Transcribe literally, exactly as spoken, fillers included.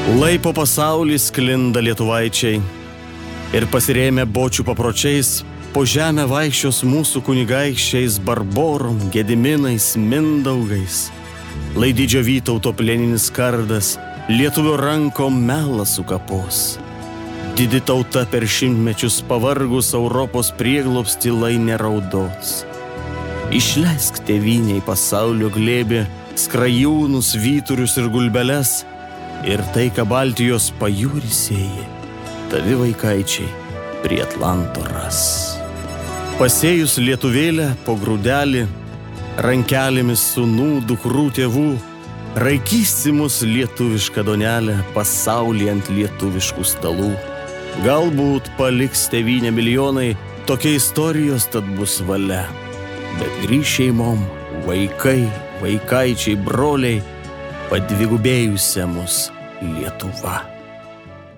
Lai po pasaulį sklinda lietuvaičiai ir pasirėmę bočių papročiais, po žemę vaikščios mūsų kunigaikščiais Barborom, Gediminais, Mindaugais. Lai didžio Vytauto plieninis kardas lietuvio rankom melą sukapos. Didi tauta per šimtmečius pavargus Europos prieglobstį lai neraudos. Išleisk tėvyniai pasaulio glėbį, skrajūnus, vyturius ir gulbeles, ir tai, ką Baltijos pajūrį sėji, tavi vaikaičiai prie Atlanto ras. Pasėjus lietuvėlę po grūdelį, rankelėmis sūnų, dukrų, tėvų, raikysi mus lietuvišką donelę pasaulį ant lietuviškų stalų. Galbūt paliks tėvynę milijonai, tokia istorijos tad bus valia. Bet grįš šeimom, vaikai, vaikaičiai, broliai, padvigubėjusia mus Lietuva.